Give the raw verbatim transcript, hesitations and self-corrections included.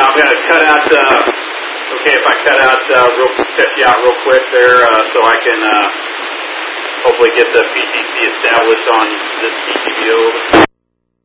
I'm going to cut out, uh, okay, if I cut out, uh, real, cut you out real quick there, uh, so I can, uh, hopefully get the P T C established on this P T V O.